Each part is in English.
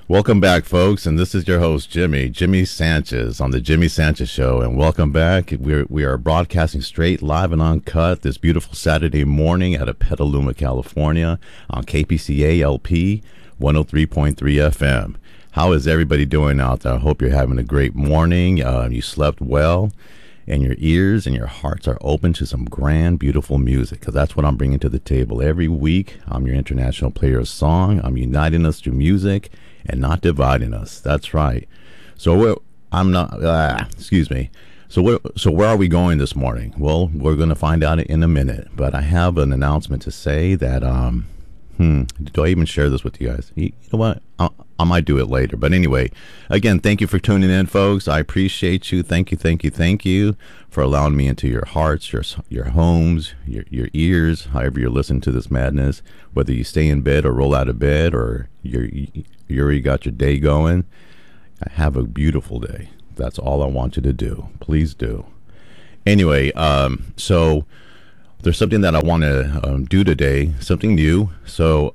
Welcome back, folks, and this is your host, Jimmy Sanchez, on the Jimmy Sanchez Show. And welcome back. We are broadcasting straight, live, and uncut this beautiful Saturday morning out of Petaluma, California, on KPCA LP 103.3 FM. How is everybody doing out there? I hope you're having a great morning. You slept well, and your ears and your hearts are open to some grand, beautiful music, because that's what I'm bringing to the table every week. I'm your international player of song. I'm uniting us through music and not dividing us. That's right. So I'm not. Excuse me. So where are we going this morning? Well, we're going to find out in a minute. But I have an announcement to say that. Do I even share this with you guys? You know what? I might do it later. But anyway, again, thank you for tuning in, folks. I appreciate you. Thank you for allowing me into your hearts, your homes, your ears, however you're listening to this madness. Whether you stay in bed or roll out of bed, or you already got your day going, have a beautiful day. That's all I want you to do. Please do. Anyway, so there's something that I want to do today, something new. So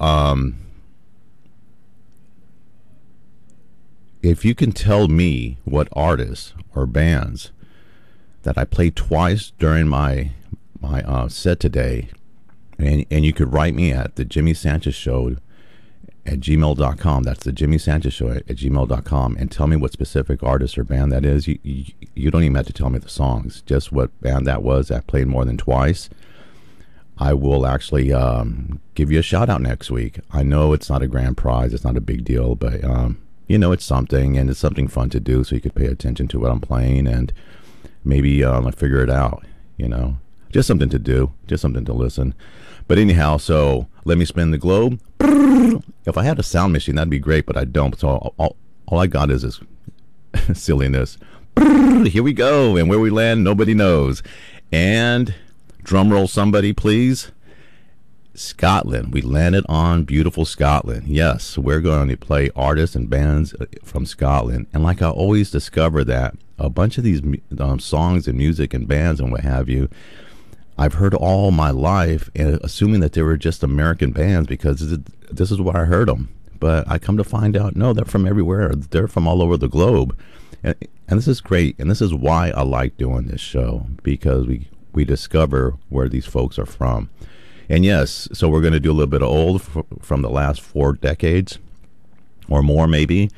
if you can tell me what artists or bands that I played twice during my set today, and you could write me at the Jimmy Sanchez Show at gmail.com. That's the Jimmy Sanchez Show at gmail.com, and tell me what specific artist or band that is. You don't even have to tell me the songs, just what band that was that played more than twice. I will actually give you a shout out next week. I know it's not a grand prize, it's not a big deal, but it's something, and it's something fun to do, so you could pay attention to what I'm playing and maybe figure it out. Just something to do, just something to listen. But anyhow, so let me spin the globe. If I had a sound machine, that'd be great, but I don't. So all I got is this silliness. Here we go, and where we land, nobody knows. And drum roll, somebody, please. Scotland. We landed on beautiful Scotland. Yes, we're going to play artists and bands from Scotland. And like I always discover that a bunch of these songs and music and bands and what have you, I've heard all my life, assuming that they were just American bands because this is where I heard them. But I come to find out, no, they're from everywhere. They're from all over the globe. And this is great. And this is why I like doing this show, because we discover where these folks are from. And yes, so we're going to do a little bit of old from the last 4 decades or more, maybe.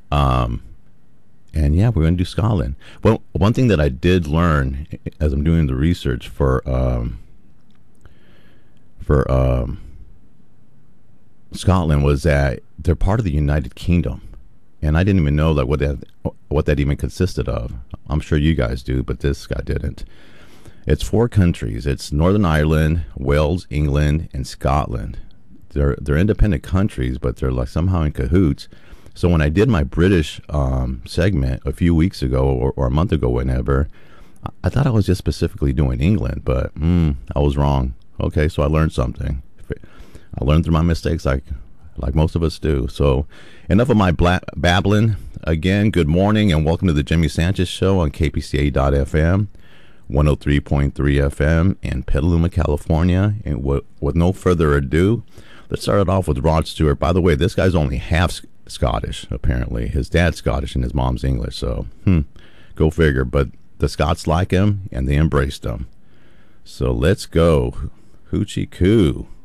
And yeah, we're going to do Scotland. Well, one thing that I did learn as I'm doing the research for Scotland was that they're part of the United Kingdom, and I didn't even know what that even consisted of. I'm sure you guys do, but this guy didn't. It's 4 countries. It's Northern Ireland, Wales, England, and Scotland. They're independent countries, but they're like somehow in cahoots. So when I did my British segment a few weeks ago or a month ago, whenever, I thought I was just specifically doing England, but I was wrong. Okay, so I learned something. I learned through my mistakes, like most of us do. So enough of my babbling. Again, good morning and welcome to the Jimmy Sanchez Show on KPCA.FM. 103.3 FM in Petaluma, California. And with no further ado, let's start it off with Rod Stewart. By the way, this guy's only half Scottish, apparently. His dad's Scottish and his mom's English, so go figure. But the Scots like him, and they embraced him. So let's go. Hoochie Coo.